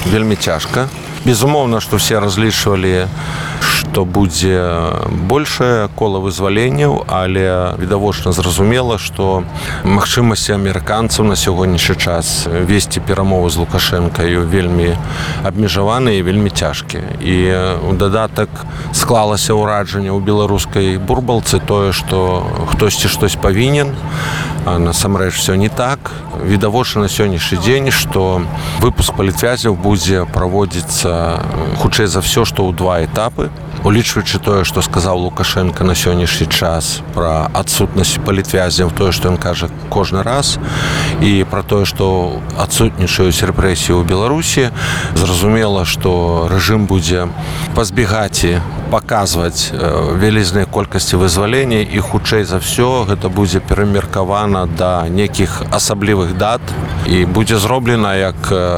вельмі цяжка. Безумоўна, што все разлічвалі, што будзе большае кола вызваленняў, але відавочна зразумела, што магчымасці амерыканцаў на сягонняшні час весці перамовы з Лукашэнкаю вельмі абмежаваныя і вельмі цяжкія. І у дадатак склалася ўражанне ў беларускай бурбалцы тое, што хтосьці штось павінен, а насамрэч все не так. Відавочна на сённяшні дзень, што выпуск палітвязняў будзе праводзіцца хутчэй за все, што ў два этапы. Улічваючы тое, што сказаў Лукашенко на сённяшні час пра адсутнасць палітвязняў, тое, што ён кажа кожны раз, і пра тое, што адсутнічаюць рэпрэсіі ў Беларусі, зразумела, што рэжым будзе пазбегаць і паказваць вялізныя колькасці вызвалення, і хутчэй за все гэта будзе перамеркавана да нейкіх асаблівых дат і будзе зроблена як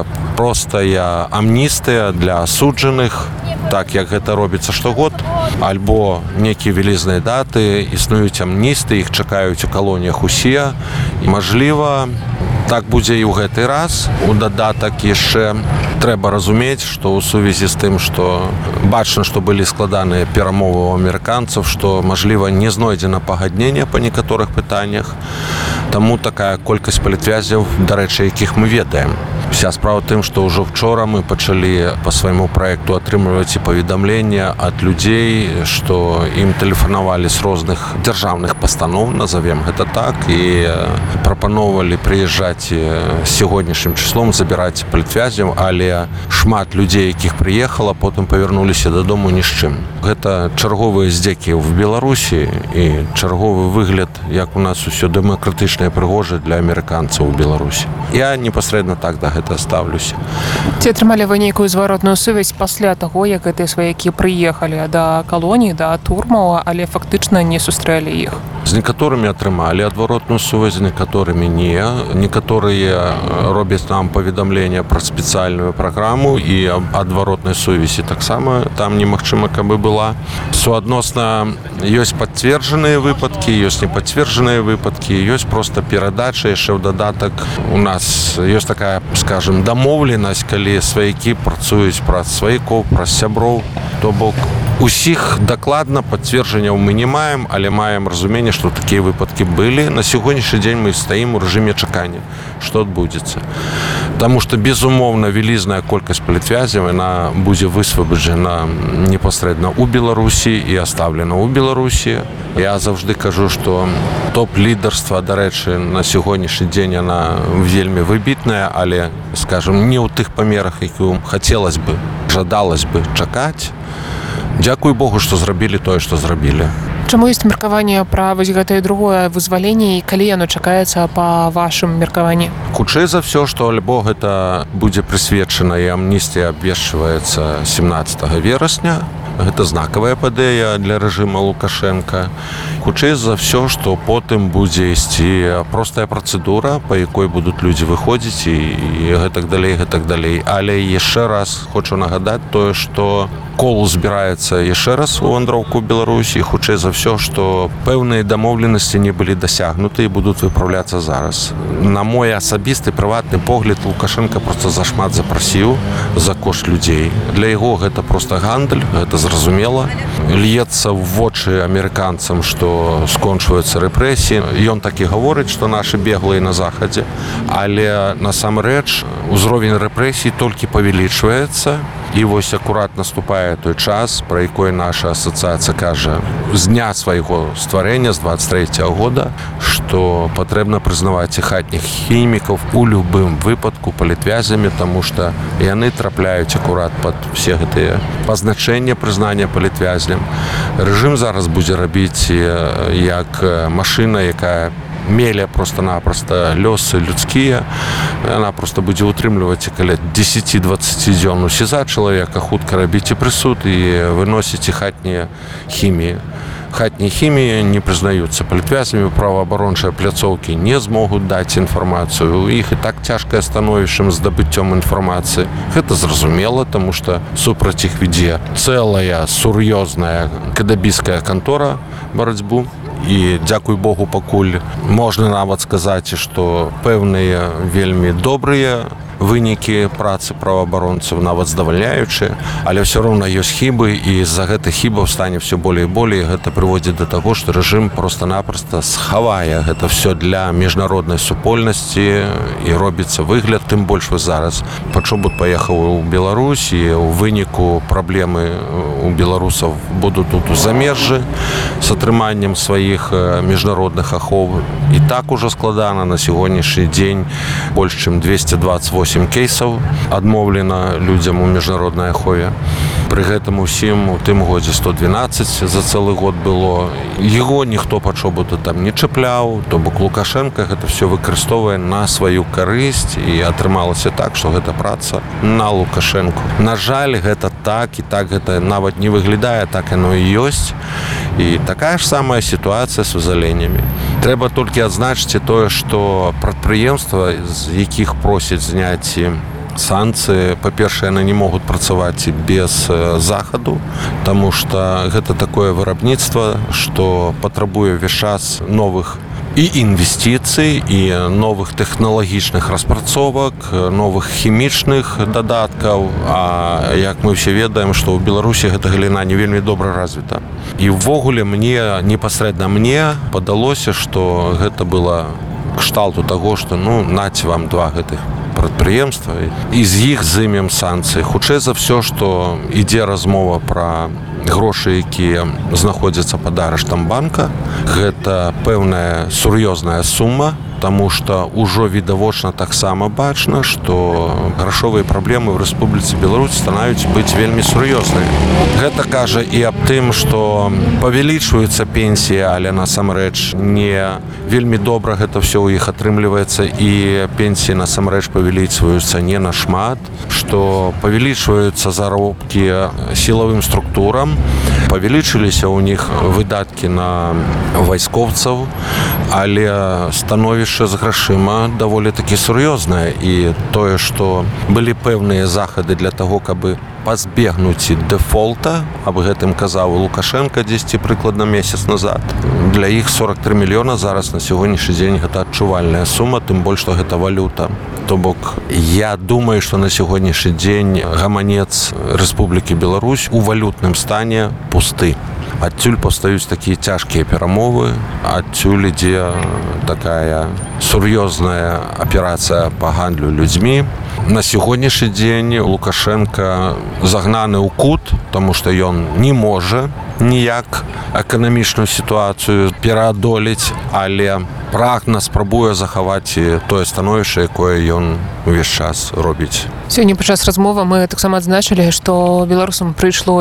простая амністыя для асуджаных, так як гэта робіцца штогод, альбо нейкія вялізныя даты, існуюць амністы, іх чакаюць у калоніях усе. І, мажліва, так будзе і ў гэты раз. У дадатак яшчэ трэба разумець, што ў сувязі з тым, што бачна, што былі складаныя перамовы ў амерыканцаў, што, мажліва, не знойдзена пагаднення па некаторых пытаннях. Таму такая колькасць палітвязняў, дарэчы, якіх мы ведаем. Вся справа тым, што ўжо вчора мы пачалі па свайму праекту атрымліваць і паведамлення ад людзей, што ім тэлефанавалі з розных дзяржаўных пастаноў, назовем гэта так, і прапаноўвалі прыязджаць сягонняшнім числом, забіраць палітвязняў, але шмат людзей, якіх прыехала, потым павярнуліся дадому ні з чым. Гэта чарговыя здзекі в Беларусі і чарговы выгляд, як у нас усё дэмакратычна і прыгожа для амерыканцаў у Беларусі. Я непасрэдна так да гэта ставлюся. Ці атрымалі вы нейкую зваротную сувязь пасля таго, як гэтыя сваякі прыехалі да калоніі, да турмаў, але фактычна не сустрэлі іх? З некаторымі атрымалі адваротную сувязь, з некаторымі не. Некаторыя робяць нам паведамлення пра спецыяльную праграму і адваротнай сувязі таксама там немагчыма, каб і была. Суадносна ёсць пацверджаныя выпадкі, ёсць непацверджаныя выпадкі, ёсць проста перадача, яшчэ ў дадатак у нас ёсць такая, скажем, дамоўленасць, калі сваякі працуюць праз сваякоў, праз сяброў, то бок усіх дакладна пацверджанняў мы не маем, але маем разуменне, што такія выпадкі былі. На сягонняшні дзень мы стаім у рэжыме чакання, што адбудзецца. Таму што, безумоўна, вялізная колькасць палітвязняў, яна будзе высвабаджана непасрэдна ў Беларусі і астаўлена ў Беларусі. Я заўжды кажу, што топ-лідарства, дарэчы, на сягонняшні дзень яна вельмі выбітная, але, скажем, не ў тых памерах, якім хацелася бы, жадалася бы чакаць. Дзякуй Богу, што зрабілі тое, што зрабілі. Чаму ёсць меркаванне пра вось гэтае другое вызваленне і калі яно чакаецца па вашым меркаванні? Хутчэй за ўсё, што альбо гэта будзе прысвечана і амністыя абвешчваецца 17 верасня. Гэта знакавая падзея для рэжыма Лукашенка. Хутчэй за ўсё, што потым будзе ісці простая працэдура, па якой будуць людзі выходзіць і гэтак далей. Але яшчэ раз хочу нагадаць тое, што кол збіраецца яшчэ раз у вандроўку Беларусі, хутчэй за ўсё, што пэўныя дамоўленасці не былі дасягнуты і будуць выпраўляцца зараз. На мой асабісты прыватны погляд, Лукашенко проста зашмат запрасіў за кошт людзей. Для яго гэта проста гандаль, гэта зразумела. Льецца ў вочы амерыканцам, што скончваюцца рэпрэсіі. Ён так і гаворыць, што нашы беглыя на захадзе, але насамрэч узровень рэпрэсій толькі павялічваецца. І вось акурат наступае той час, пра якой наша асацыяцыя кажа з дня свайго стварэння, з 23-го года, што патрэбна прызнаваць і хатніх хімікаў у любым выпадку палітвязямі, таму што яны трапляюць акурат пад усе гэтыя пазначэння прызнання палітвязням. Рэжым зараз будзе рабіць як машына, якая меля просто-напросто лёсы людскія. Яна просто будзе утрымліваць каля 10-20 дзён у СІЗА чалавека, хутка рабіць і прысуд і выносіць і хатнія хіміі. Хатнія хіміі не прызнаюцца палітвязнямі, праваабарончыя пляцоўкі не змогуць даць інфармацыю. У іх і так цяжкае становішча з здабыццём інфармацыі. Гэта зразумела, таму што супраць іх вядзе цэлая сур'ёзная кадабійская кантора барацьбу. І, дзякуй Богу, пакуль можна нават сказаць, што пэўныя вельмі добрыя вынікі працы праваабаронцаў, нават здавальняючыя, але ўсё роўна ёсць хібы, і з-за гэтых хібаў стане все болей і болей. Гэта прыводзіць да таго, што рэжым просто-напросто схавае гэта все для міжнароднай супольнасці і робіцца выгляд. Тым больш вы зараз пачобут паехаў у Беларусь, і ў выніку праблемы у беларусаў будуць тут у замежжы з атрыманнем сваіх міжнародных ахоў. І так ужо складана. На сённяшні дзень больш чым 228 кейсаў адмоўлена людзям у міжнароднай ахове. Пры гэтым усім у тым годзе 112 за цэлы год было. Яго ніхто пачобута там не чапляў, то бок Лукашенко гэта все выкарыстоўвае на сваю карысць, і атрымалася так, што гэта праца на Лукашенку. На жаль, гэта так, і так гэта нават не выглядае, так яно і ёсць. І такая ж самая сітуацыя з вызваленнямі. Трэба толькі адзначыць тое, што прадпрыемства, з якіх просяць зняць санкцыі, па-першае, яны не могуць працаваць без захаду, таму што гэта такое вырабніцтва, што патрабуе ўвесь час новых і інвестыцый, і новых тэхналагічных распрацовак, новых хімічных дадаткаў. А як мы ўсе ведаем, што ў Беларусі гэта галіна не вельмі добра развіта. І ўвогуле непасрэдна мне падалося, што гэта было кшталту таго, што наце вам два гэтых прадпрыемства, і з іх зымем санкцыі. Хутчэй за ўсё, што ідзе размова пра грошы, якія знаходзяцца пад арыштам банка. Гэта пэўная сур'ёзная сума, таму што ўжо відавочна таксама бачна, што грашовыя праблемы ў Рэспубліцы Беларусь станаюць быць вельмі сур'ёзныя. Гэта кажа і аб тым, што павялічваюцца пенсіі, але насамрэч не вельмі добра гэта ўсё ў іх атрымліваецца, і пенсіі насамрэч павялічваюцца не нашмат, што павялічваюцца заробкі сілавым структурам, павялічыліся ў них выдаткі на вайскоўцаў, але становішча з грашыма даволі такі сур'ёзнае. І тое, што былі пэўныя захады для таго, каб пазбегнуць дэфолта, аб гэтым казаў Лукашенко дзесьці прыкладна месяц назад. Для іх 43 мільёна зараз на сённяшні дзень гэта адчувальная сума, тым больш, што гэта валюта. То бок, я думаю, што на сённяшні дзень гаманец Рэспублікі Беларусь у валютным стане пусты. Адсюль паўстаюць такія цяжкія перамовы, адсюль ідзе такая сур'ёзная аперацыя па гандлю людзьмі. На сённяшні дзень Лукашенко загнаны ў кут, таму што ён не можа ніяк эканамічную сітуацыю пераадолець, але прагна спрабуе захаваць тое становішча, якое ён увесь час робіць. Сёння падчас размовы мы таксама адзначылі, што беларусам прыйшло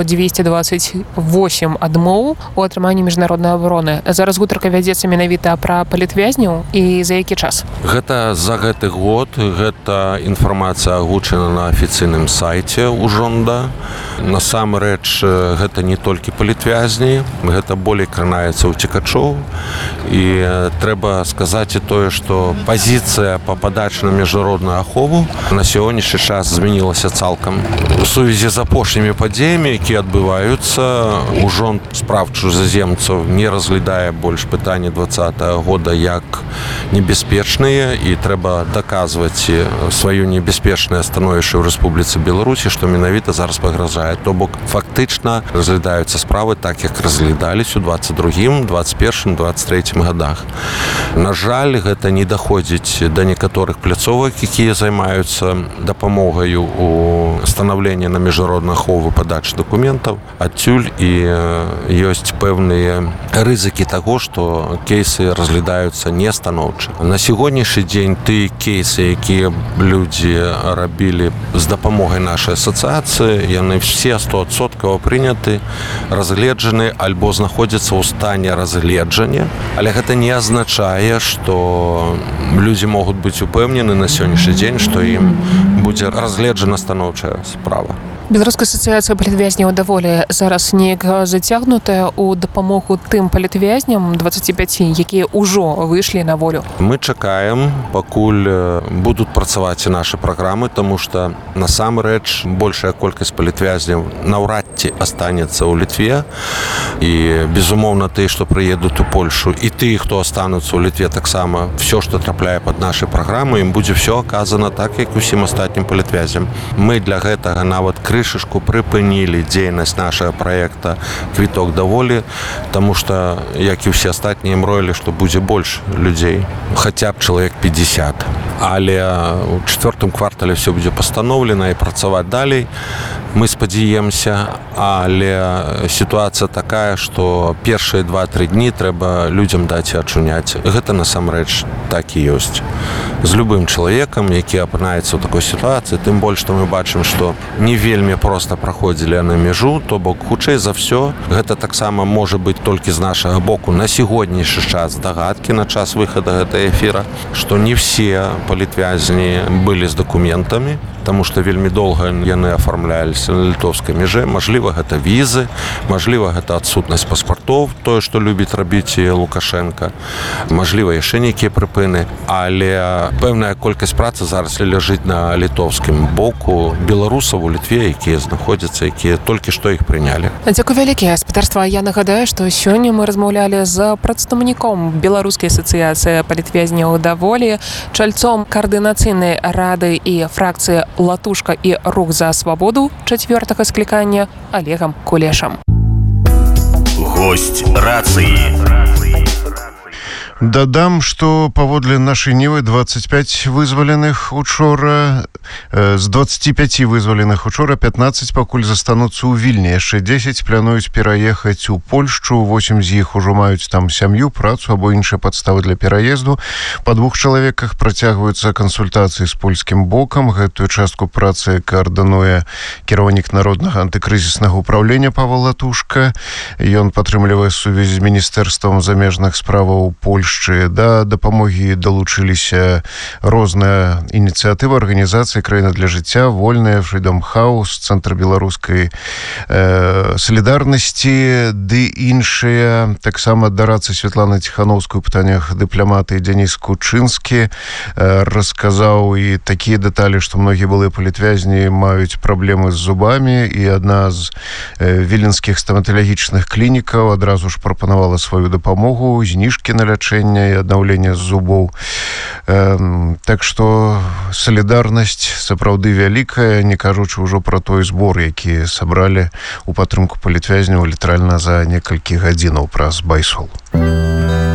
228 адмоў у атрыманні міжнароднай абароны. Зараз гутарка вядзецца менавіта пра палітвязняў, і за які час? Гэта за гэты год, гэта інфармацыя агучана на афіцыйным сайце ўжонда. Насамрэч, гэта не толькі палітвязні, гэта болей кранаецца ўцекачоў. І трэба сказаць і тое, што пазіцыя па падачы на міжнародную ахову на сённяшні час змянілася цалкам. У сувязі з апошнімі падзеямі, якія адбываюцца, ужон справ чужаземцаў не разглядае больш пытанні 2020 года як небяспечныя, і трэба даказваць сваё небяспечнае становішча ў Рэспубліцы Беларусі, што менавіта зараз пагражае. То бок, фактычна разглядаюцца справы так, як разглядались у 22-м, 21-м, 23-м годах. На жаль, гэта не даходзіць да некаторых пляцовак, якія займаюцца дапамогаю у станаўленні на міжнародную ахову падачы дакументаў. Адсюль і ёсць пэўныя рызыкі таго, што кейсы разглядаюцца нестаноўча. На сённяшні дзень тыя кейсы, якія людзі рабілі з дапамогай нашай асацыяцыі, яны все 100% прыняты, разгледжаны альбо знаходзяцца ў стане разгледжання, але гэта не азначае, што людзі могуць быць упэўнены на сённяшні дзень, што ім будзе разгледжана станоўчая справа. Беларуская асацыяцыя палітвязняў даволі зараз неяк зацягнутая ў дапамогу тым палітвязням 25, якія ўжо выйшлі на волю. Мы чакаем, пакуль будуць працаваць нашы праграмы, таму што насамрэч большая колькасць палітвязняў наўрад ці астанецца ў Літве. І, безумоўна, тыя, што прыедуць у Польшу, і тыя, хто астануцца ў Літве таксама, все, што трапляе пад нашы праграмы, ім будзе все аказана так, як усім астатнім палітвязям. Мы для гэтага нават крышачку прыпынілі дзейнасць нашага праекта «Квіток да волі», таму што, як і ўсе астатнія, мроілі, што будзе больш людзей, хаця б чалавек 50. Але ў 4-м квартале все будзе пастаноўлена і працаваць далей. Мы спадзяемся, але сітуацыя такая, што першыя 2-3 дні трэба людзям даць ачуняць. Гэта насамрэч так і ёсць. З любым чалавекам, які апынаецца ў такой сітуацыі, тым больш, што мы бачым, што не вельмі проста праходзілі на мяжу, то бок, хутчэй за ўсё, гэта таксама можа быць толькі з нашага боку на сягонняшні час дагадкі на час выхада гэтага эфіра, што не все палітвязні былі з дакументамі, таму што вельмі доўга яны афармляліся на літоўскай мяжы. Мажліва, гэта візы, мажліва, гэта адсутнасць паспартоў, тое, што любіць рабіць Лукашенка, мажліва, яшчэ нейкія прыпыны, але пэўная колькасць працы зараз ляжыць на літоўскім боку беларусаў у Літве, якія знаходзяцца, якія толькі што іх прынялі. Дзякуй вялікі, спадарства. Я нагадаю, што сёння мы размаўлялі з прадстаўніком Беларускай асацыяцыі палітвязняў да волі, чальцом каардынацыйнай рады і фракцыі «Латушка» і «Рух за свабоду» 4-го склікання Олегам Кулешам. Гость рацыі. Дадам, што паводле нашай Нівы 25 вызваленых учора, з 25 вызваленых учора 15 пакуль застануцца ў Вільні. Яшчэ 10 плануюць пераехаць у Польшчу, 8 з іх ужо маюць там сям'ю, працу або іншыя падставы для пераезду. Па 2 чалавеках працягваюцца кансультацыі з польскім бокам. Гэтую частку працы каардынуе кіраўнік народнага антыкрызіснага ўпраўлення Павел Латушка. Ён падтрымлівае сувязь з міністэрствам замежных справаў Польшчы. Да дапамогі далучыліся розныя ініцыятывы, арганізацыі «Краіна для жыцця», «Вольная», «Freedom House», Цэнтр беларускай салідарнасці ды іншыя. Таксама дарацца Святлана Ціхановская ў пытаннях дыпламаты Дзяніс Кучынскі расказаў і такія дэталі, што многія былыя палітвязні маюць праблемы з зубамі, і адна з віленскіх стаматалагічных клінікаў адразу ж прапанавала сваю дапамогу, зніжкі на лячэнне і аднаўлення зубоў. Так што салідарнасць сапраўды вялікая, не кажучы ўжо пра той збор, які сабралі ў падтрымку палітвязняў літаральна за некалькі гадзінаў праз Байсол.